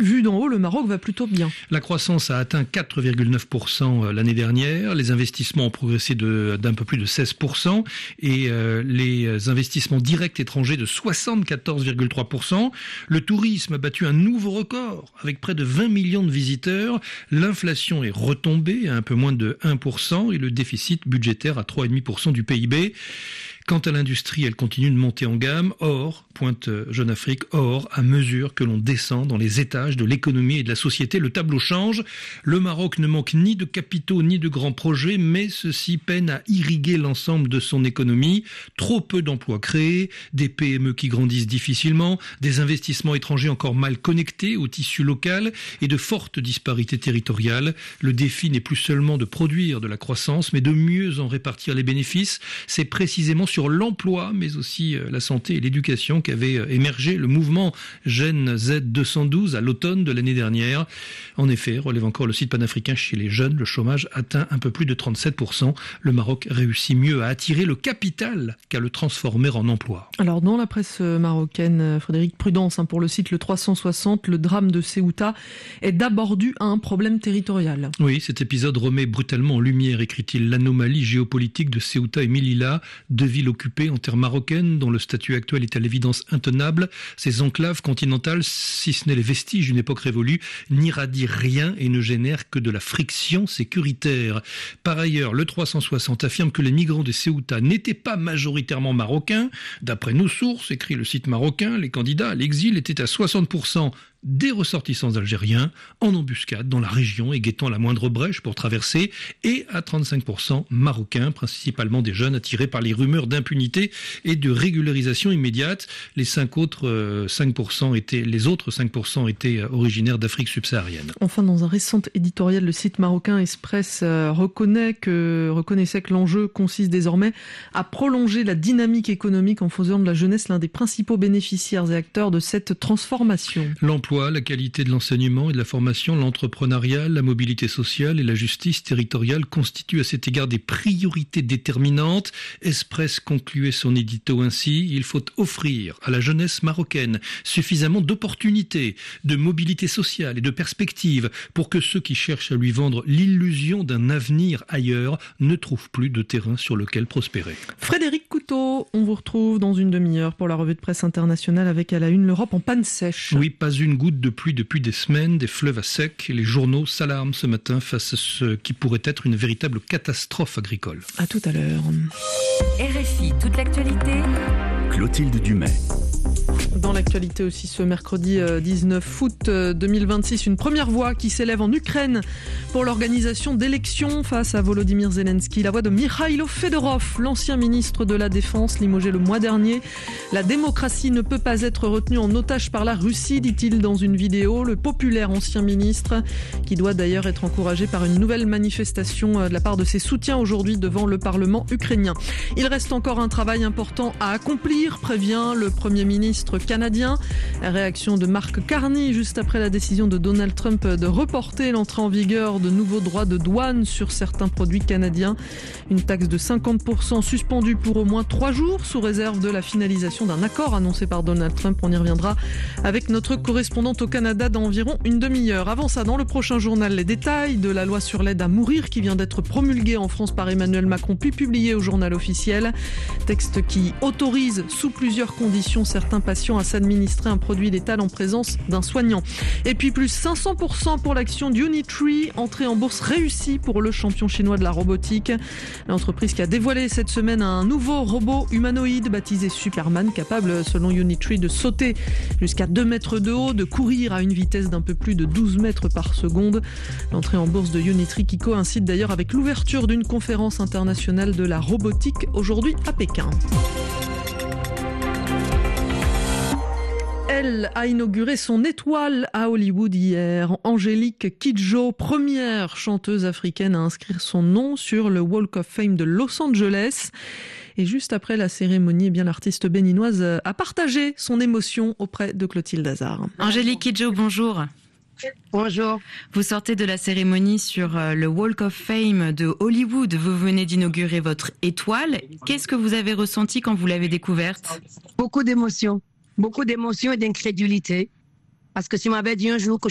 vu d'en haut, le Maroc va plutôt bien. La croissance a atteint 4,9% l'année dernière. Les investissements ont progressé d'un peu plus de 16% et les investissements directs étrangers de 74,3%. Le tourisme a battu un nouveau record avec près de 20 millions de visiteurs. L'inflation est retombée à un peu moins de 1% et le déficit budgétaire à 3,5% du PIB. Quant à l'industrie, elle continue de monter en gamme. Or, pointe Jeune Afrique, or, à mesure que l'on descend dans les étages de l'économie et de la société, le tableau change. Le Maroc ne manque ni de capitaux ni de grands projets, mais ceux-ci peinent à irriguer l'ensemble de son économie. Trop peu d'emplois créés, des PME qui grandissent difficilement, des investissements étrangers encore mal connectés au tissu local et de fortes disparités territoriales. Le défi n'est plus seulement de produire de la croissance, mais de mieux en répartir les bénéfices. C'est précisément sur l'emploi, mais aussi la santé et l'éducation qu'avait émergé le mouvement Gen Z 212 à l'automne de l'année dernière. En effet, relève encore le site panafricain, chez les jeunes, le chômage atteint un peu plus de 37%. Le Maroc réussit mieux à attirer le capital qu'à le transformer en emploi. Alors dans la presse marocaine, Frédéric Prudence, pour le site Le 360, le drame de Ceuta est d'abord dû à un problème territorial. Oui, cet épisode remet brutalement en lumière, écrit-il, l'anomalie géopolitique de Ceuta et Melilla, deux villes occupées en terre marocaine dont le statut actuel est à l'évidence intenable. Ces enclaves continentales, si ce n'est les vestiges d'une époque révolue, n'irradient rien et ne génèrent que de la friction sécuritaire. Par ailleurs, le 360 affirme que les migrants de Ceuta n'étaient pas majoritairement marocains. D'après nos sources, écrit le site marocain, les candidats à l'exil étaient à 60% des ressortissants algériens en embuscade dans la région et guettant la moindre brèche pour traverser, et à 35% marocains, principalement des jeunes attirés par les rumeurs d'impunité et de régularisation immédiate. Les autres 5% étaient originaires d'Afrique subsaharienne. Enfin, dans un récent éditorial, le site marocain Express reconnaissait que l'enjeu consiste désormais à prolonger la dynamique économique en faisant de la jeunesse l'un des principaux bénéficiaires et acteurs de cette transformation. L'emploi, la qualité de l'enseignement et de la formation, l'entrepreneuriat, la mobilité sociale et la justice territoriale constituent à cet égard des priorités déterminantes. Express concluait son édito ainsi: il faut offrir à la jeunesse marocaine suffisamment d'opportunités, de mobilité sociale et de perspectives pour que ceux qui cherchent à lui vendre l'illusion d'un avenir ailleurs ne trouvent plus de terrain sur lequel prospérer. Frédéric Couteau, on vous retrouve dans une demi-heure pour la revue de presse internationale avec à la une l'Europe en panne sèche. Oui, pas une goutte de pluie depuis des semaines, des fleuves à sec. Les journaux s'alarment ce matin face à ce qui pourrait être une véritable catastrophe agricole. À tout à l'heure. RFI, toute l'actualité. Clotilde Dumais. Dans l'actualité aussi ce mercredi 19 août 2026, une première voix qui s'élève en Ukraine pour l'organisation d'élections face à Volodymyr Zelensky. La voix de Mikhailo Fedorov, l'ancien ministre de la Défense, limogé le mois dernier. La démocratie ne peut pas être retenue en otage par la Russie, dit-il dans une vidéo. Le populaire ancien ministre, qui doit d'ailleurs être encouragé par une nouvelle manifestation de la part de ses soutiens aujourd'hui devant le Parlement ukrainien. Il reste encore un travail important à accomplir, prévient le Premier ministre canadien. La réaction de Mark Carney juste après la décision de Donald Trump de reporter l'entrée en vigueur de nouveaux droits de douane sur certains produits canadiens. Une taxe de 50% suspendue pour au moins 3 jours sous réserve de la finalisation d'un accord annoncé par Donald Trump. On y reviendra avec notre correspondante au Canada dans environ une demi-heure. Avant ça, dans le prochain journal, les détails de la loi sur l'aide à mourir qui vient d'être promulguée en France par Emmanuel Macron puis publiée au journal officiel. Texte qui autorise sous plusieurs conditions certains patients à s'administrer un produit létal en présence d'un soignant. Et puis plus 500% pour l'action d'Unitree, entrée en bourse réussie pour le champion chinois de la robotique. L'entreprise qui a dévoilé cette semaine un nouveau robot humanoïde baptisé Superman, capable selon Unitree de sauter jusqu'à 2 mètres de haut, de courir à une vitesse d'un peu plus de 12 mètres par seconde. L'entrée en bourse de Unitree qui coïncide d'ailleurs avec l'ouverture d'une conférence internationale de la robotique aujourd'hui à Pékin. Elle a inauguré son étoile à Hollywood hier. Angélique Kidjo, première chanteuse africaine à inscrire son nom sur le Walk of Fame de Los Angeles. Et juste après la cérémonie, l'artiste béninoise a partagé son émotion auprès de Clotilde Hazard. Angélique Kidjo, bonjour. Bonjour. Vous sortez de la cérémonie sur le Walk of Fame de Hollywood. Vous venez d'inaugurer votre étoile. Qu'est-ce que vous avez ressenti quand vous l'avez découverte ? Beaucoup d'émotions et d'incrédulité. Parce que si on m'avait dit un jour que